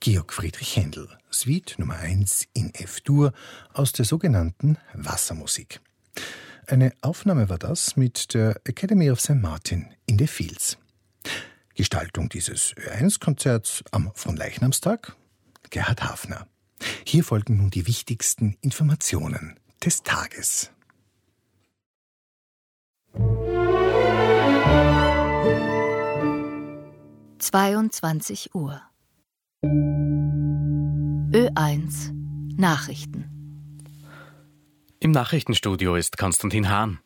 Georg Friedrich Händel, Suite Nummer 1 in F-Dur aus der sogenannten Wassermusik. Eine Aufnahme war das mit der Academy of St. Martin in the Fields. Gestaltung dieses Ö1-Konzerts am Fronleichnamstag Gerhard Hafner. Hier folgen nun die wichtigsten Informationen des Tages. Uhr. Ö1 Nachrichten. Im Nachrichtenstudio ist Konstantin Hahn.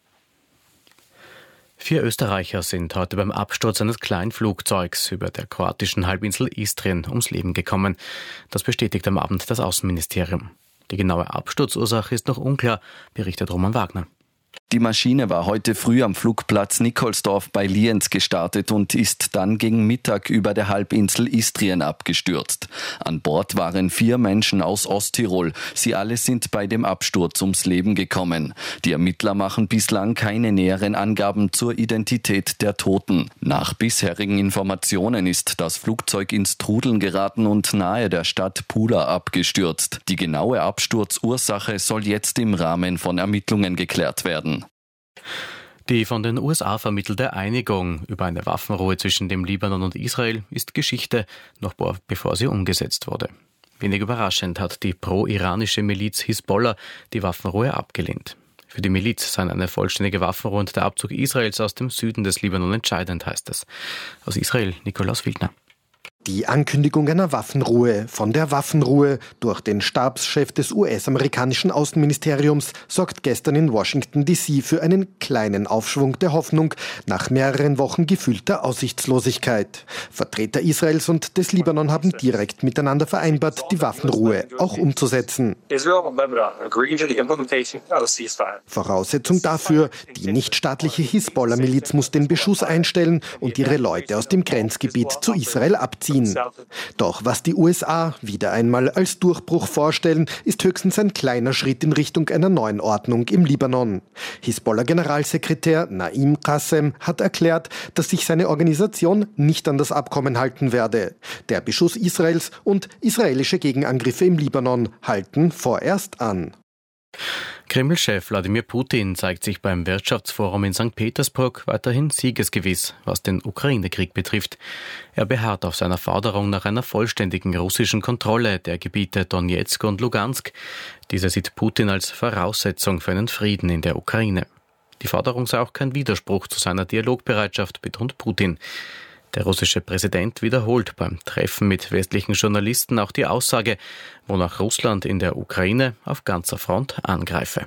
4 Österreicher sind heute beim Absturz eines Kleinflugzeugs über der kroatischen Halbinsel Istrien ums Leben gekommen. Das bestätigt am Abend das Außenministerium. Die genaue Absturzursache ist noch unklar, berichtet Roman Wagner. Die Maschine war heute früh am Flugplatz Nikolsdorf bei Lienz gestartet und ist dann gegen Mittag über der Halbinsel Istrien abgestürzt. An Bord waren 4 Menschen aus Osttirol. Sie alle sind bei dem Absturz ums Leben gekommen. Die Ermittler machen bislang keine näheren Angaben zur Identität der Toten. Nach bisherigen Informationen ist das Flugzeug ins Trudeln geraten und nahe der Stadt Pula abgestürzt. Die genaue Absturzursache soll jetzt im Rahmen von Ermittlungen geklärt werden. Die von den USA vermittelte Einigung über eine Waffenruhe zwischen dem Libanon und Israel ist Geschichte, noch bevor sie umgesetzt wurde. Wenig überraschend hat die pro-iranische Miliz Hisbollah die Waffenruhe abgelehnt. Für die Miliz seien eine vollständige Waffenruhe und der Abzug Israels aus dem Süden des Libanon entscheidend, heißt es. Aus Israel Nikolaus Wildner. Die Ankündigung einer Waffenruhe von der Waffenruhe durch den Stabschef des US-amerikanischen Außenministeriums sorgt gestern in Washington D.C. für einen kleinen Aufschwung der Hoffnung nach mehreren Wochen gefühlter Aussichtslosigkeit. Vertreter Israels und des Libanon haben direkt miteinander vereinbart, die Waffenruhe auch umzusetzen. Voraussetzung dafür, die nichtstaatliche Hisbollah-Miliz muss den Beschuss einstellen und ihre Leute aus dem Grenzgebiet zu Israel abziehen. Doch was die USA wieder einmal als Durchbruch vorstellen, ist höchstens ein kleiner Schritt in Richtung einer neuen Ordnung im Libanon. Hisbollah-Generalsekretär Naim Qassem hat erklärt, dass sich seine Organisation nicht an das Abkommen halten werde. Der Beschuss Israels und israelische Gegenangriffe im Libanon halten vorerst an. Kreml-Chef Wladimir Putin zeigt sich beim Wirtschaftsforum in St. Petersburg weiterhin siegesgewiss, was den Ukraine-Krieg betrifft. Er beharrt auf seiner Forderung nach einer vollständigen russischen Kontrolle der Gebiete Donezk und Lugansk. Diese sieht Putin als Voraussetzung für einen Frieden in der Ukraine. Die Forderung sei auch kein Widerspruch zu seiner Dialogbereitschaft, betont Putin. Der russische Präsident wiederholt beim Treffen mit westlichen Journalisten auch die Aussage, wonach Russland in der Ukraine auf ganzer Front angreife.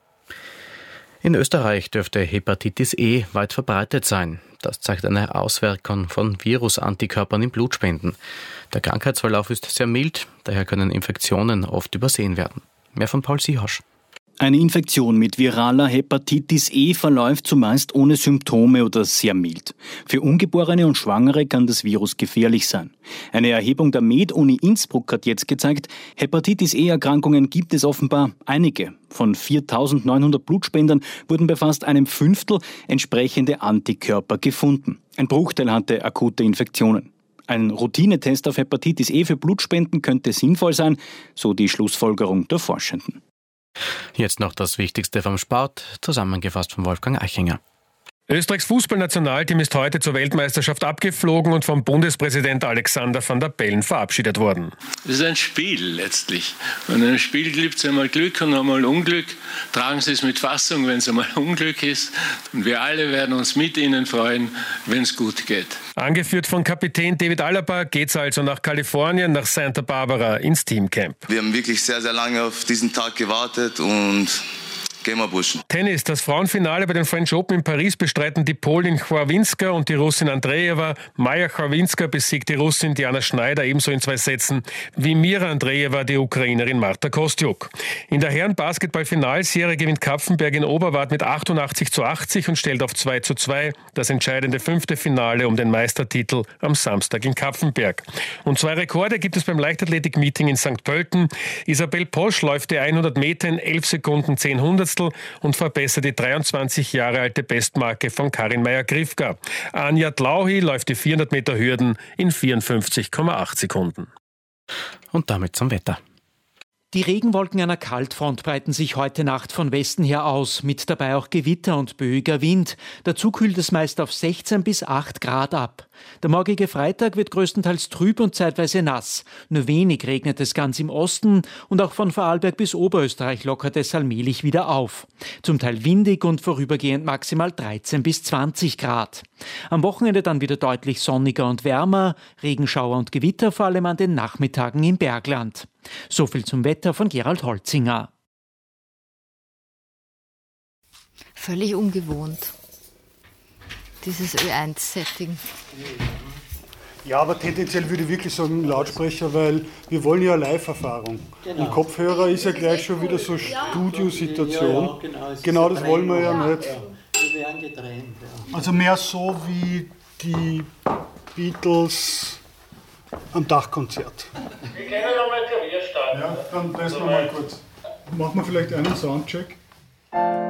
In Österreich dürfte Hepatitis E weit verbreitet sein. Das zeigt eine Auswirkung von Virusantikörpern in Blutspenden. Der Krankheitsverlauf ist sehr mild, daher können Infektionen oft übersehen werden. Mehr von Paul Siehosch. Eine Infektion mit viraler Hepatitis E verläuft zumeist ohne Symptome oder sehr mild. Für Ungeborene und Schwangere kann das Virus gefährlich sein. Eine Erhebung der Med-Uni Innsbruck hat jetzt gezeigt, Hepatitis E-Erkrankungen gibt es offenbar einige. Von 4.900 Blutspendern wurden bei fast einem Fünftel entsprechende Antikörper gefunden. Ein Bruchteil hatte akute Infektionen. Ein Routinetest auf Hepatitis E für Blutspenden könnte sinnvoll sein, so die Schlussfolgerung der Forschenden. Jetzt noch das Wichtigste vom Sport, zusammengefasst von Wolfgang Eichinger. Österreichs Fußballnationalteam ist heute zur Weltmeisterschaft abgeflogen und vom Bundespräsident Alexander Van der Bellen verabschiedet worden. Es ist ein Spiel letztlich. Und in einem Spiel gibt es einmal Glück und einmal Unglück. Tragen Sie es mit Fassung, wenn es einmal Unglück ist. Und wir alle werden uns mit Ihnen freuen, wenn es gut geht. Angeführt von Kapitän David Alaba geht es also nach Kalifornien, nach Santa Barbara ins Teamcamp. Wir haben wirklich sehr, sehr lange auf diesen Tag gewartet und gehen wir Burschen. Tennis. Das Frauenfinale bei den French Open in Paris bestreiten die Polin Chwawinska und die Russin Andreeva. Maja Chwawinska besiegt die Russin Diana Schneider ebenso in 2 Sätzen wie Mira Andreeva, die Ukrainerin Marta Kostyuk. In der Herren-Basketball-Finalserie gewinnt Kapfenberg in Oberwart mit 88:80 und stellt auf 2:2 das entscheidende 5. Finale um den Meistertitel am Samstag in Kapfenberg. Und 2 Rekorde gibt es beim Leichtathletik-Meeting in St. Pölten. Isabel Posch läuft die 100 Meter in 11 Sekunden 10 Hundertstel und verbessert die 23 Jahre alte Bestmarke von Karin Meyer-Grifka. Anja Tlauhi läuft die 400 Meter Hürden in 54,8 Sekunden. Und damit zum Wetter. Die Regenwolken einer Kaltfront breiten sich heute Nacht von Westen her aus, mit dabei auch Gewitter und böiger Wind. Dazu kühlt es meist auf 16 bis 8 Grad ab. Der morgige Freitag wird größtenteils trüb und zeitweise nass. Nur wenig regnet es ganz im Osten und auch von Vorarlberg bis Oberösterreich lockert es allmählich wieder auf. Zum Teil windig und vorübergehend maximal 13 bis 20 Grad. Am Wochenende dann wieder deutlich sonniger und wärmer, Regenschauer und Gewitter vor allem an den Nachmittagen im Bergland. So viel zum Wetter von Gerald Holzinger. Völlig ungewohnt, dieses Ö1-Setting. Ja, aber tendenziell würde ich wirklich sagen Lautsprecher, weil wir wollen ja Live-Erfahrung. Genau. Und Kopfhörer ist ja gleich schon wieder so Studiosituation. Genau das wollen wir ja nicht. Wir werden getrennt. Ja. Also mehr so wie die Beatles am Dachkonzert. Wir können nochmal Klavier starten. Ja, dann testen wir mal kurz. Machen wir vielleicht einen Soundcheck.